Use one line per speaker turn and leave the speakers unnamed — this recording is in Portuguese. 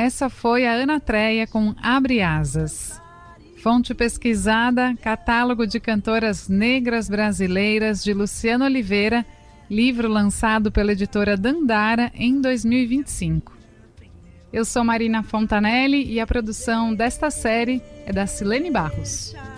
Essa foi a Ana Treia com Abre Asas. Fonte pesquisada, Catálogo de Cantoras Negras Brasileiras de Luciana Oliveira, livro lançado pela editora Dandara em 2025. Eu sou Marina Fontanelli e a produção desta série é da Silene Barros.